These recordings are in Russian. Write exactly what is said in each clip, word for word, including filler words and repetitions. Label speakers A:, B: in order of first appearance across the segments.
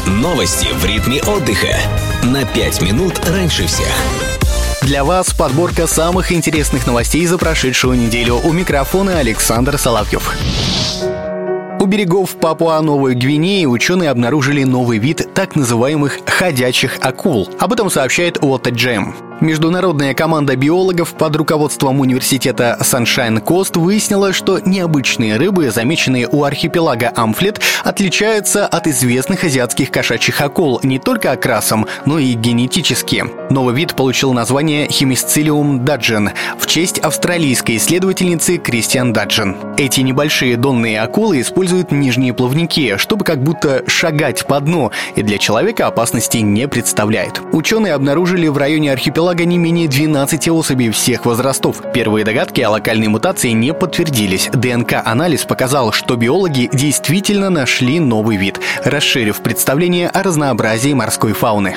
A: Новости в ритме отдыха. На пять минут раньше всех.
B: Для вас подборка самых интересных новостей за прошедшую неделю. У микрофона Александр Соловьев. У берегов Папуа-Новой Гвинеи ученые обнаружили новый вид так называемых ходячих акул. Об этом сообщает Watergem. Международная команда биологов под руководством университета Sunshine Coast выяснила, что необычные рыбы, замеченные у архипелага Амфлет, отличаются от известных азиатских кошачьих акул не только окрасом, но и генетически. Новый вид получил название Hemicillium dudgeon в честь австралийской исследовательницы Кристиан Даджен. Эти небольшие донные акулы используют нижние плавники, чтобы как будто шагать по дну, и для человека опасности не представляет. Ученые обнаружили в районе архипелага не менее двенадцати особей всех возрастов. Первые догадки о локальной мутации не подтвердились. ДНК-анализ показал, что биологи действительно нашли новый вид, расширив представление о разнообразии морской фауны.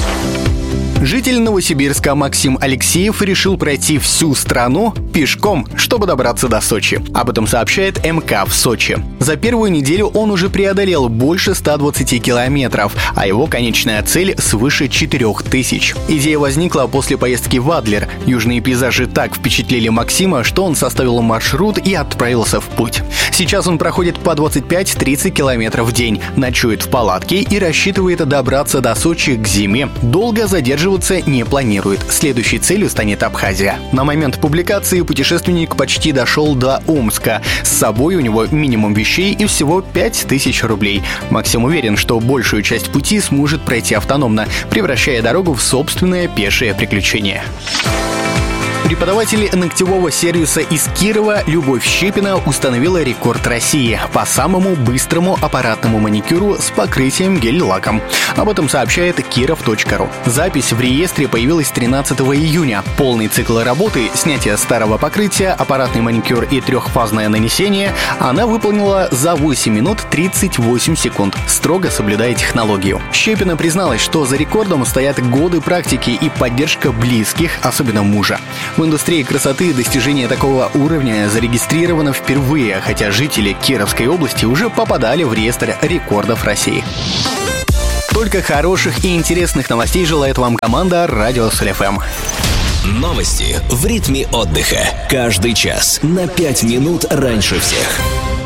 B: Житель Новосибирска Максим Алексеев решил пройти всю страну пешком, чтобы добраться до Сочи. Об этом сообщает эм ка в Сочи. За первую неделю он уже преодолел больше ста двадцати километров, а его конечная цель свыше четырех тысяч. Идея возникла после поездки в Адлер. Южные пейзажи так впечатлили Максима, что он составил маршрут и отправился в путь. Сейчас он проходит по двадцать пять-тридцать километров в день, ночует в палатке и рассчитывает добраться до Сочи к зиме. Долго задерживаться не планирует. Следующей целью станет Абхазия. На момент публикации путешественник почти дошел до Омска. С собой у него минимум вещей и всего пять тысяч рублей. Максим уверен, что большую часть пути сможет пройти автономно, превращая дорогу в собственное пешее приключение. Преподаватель ногтевого сервиса из Кирова Любовь Щепина установила рекорд России по самому быстрому аппаратному маникюру с покрытием гель-лаком. Об этом сообщает киров точка ру. Запись в реестре появилась тринадцатого июня. Полный цикл работы — снятие старого покрытия, аппаратный маникюр и трехфазное нанесение — она выполнила за восемь минут тридцать восемь секунд, строго соблюдая технологию. Щепина призналась, что за рекордом стоят годы практики и поддержка близких, особенно мужа. В индустрии красоты достижение такого уровня зарегистрировано впервые, хотя жители Кировской области уже попадали в реестр рекордов России. Только хороших и интересных новостей желает вам команда Радио Соль эф эм.
A: Новости в ритме отдыха. Каждый час на пять минут раньше всех.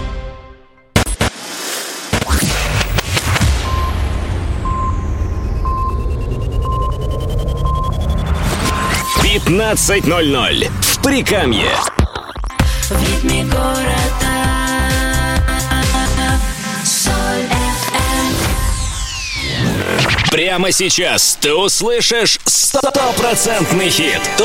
A: пятнадцать ноль ноль в Прикамье.
C: В ритме города Соль эф эм.
A: Прямо сейчас ты услышишь стопроцентный хит.